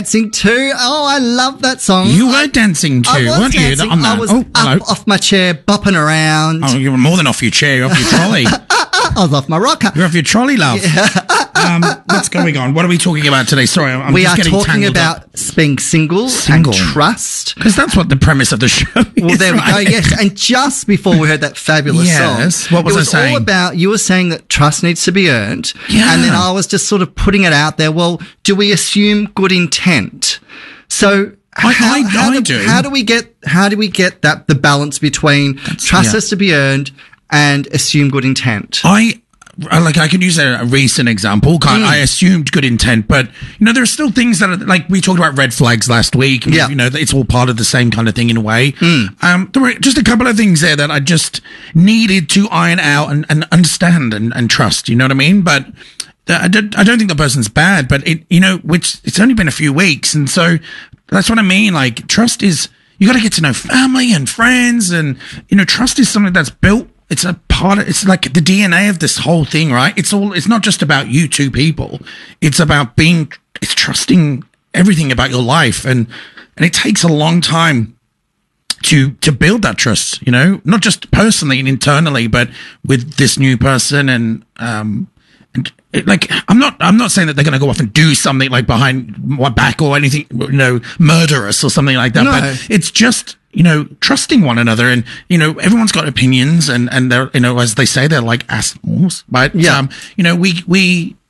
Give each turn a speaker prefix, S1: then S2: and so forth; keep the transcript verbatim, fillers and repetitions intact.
S1: Dancing too. Oh, I love that song.
S2: You were dancing too,
S1: I was
S2: weren't
S1: dancing.
S2: you? On that.
S1: I was
S2: oh,
S1: up
S2: hello.
S1: off my chair, bopping around.
S2: Oh, you were more than off your chair, you're off your trolley.
S1: I was off my rocker.
S2: You're off your trolley, love. um, what's going on? What are we talking about today? Sorry, I'm
S1: we
S2: just
S1: are
S2: getting
S1: talking
S2: tangled
S1: about
S2: up.
S1: being single,
S2: Single.
S1: and trust.
S2: Because that's what the premise of the show is.
S1: Well, there
S2: right?
S1: we go. Yes, and just before we heard that fabulous
S2: Yes,
S1: song,
S2: what was
S1: it
S2: I
S1: was
S2: saying?
S1: all about. You were saying that trust needs to be earned,
S2: Yeah.
S1: and then I was just sort of putting it out there. Well, do we assume good intent? So.
S2: I-
S1: how,
S2: I-
S1: how
S2: I
S1: do,
S2: do.
S1: How do we get? How do we get that the balance between trust
S2: yeah.
S1: has to be earned and assume good intent?
S2: I I- like I can use a, a recent example. Can't,
S1: Mm.
S2: I assumed good intent, but you know there are still things that are like we talked about red flags last week.
S1: Yeah.
S2: You know it's all part of the same kind of thing in a way.
S1: Mm.
S2: Um, there were just a couple of things there that I just needed to iron out and, and understand and, and trust. You know what I mean? But I don't, I don't think the person's bad, but it, you know, which it's only been a few weeks. And so that's what I mean. Like trust is, you got to get to know family and friends and, you know, trust is something that's built. It's a part of, it's like the D N A of this whole thing, right? It's all, it's not just about you two people. It's about being, it's trusting everything about your life. And, and it takes a long time to to build that trust, you know, not just personally and internally, but with this new person. And um and it, like I'm not I'm not saying that they're going to go off and do something like behind my back or anything, you know, murderous or something like that.
S1: No.
S2: But it's just, you know, trusting one another. And you know, everyone's got opinions, and and they're, you know, as they say, they're like assholes. But
S1: Yeah.
S2: um, you know, we we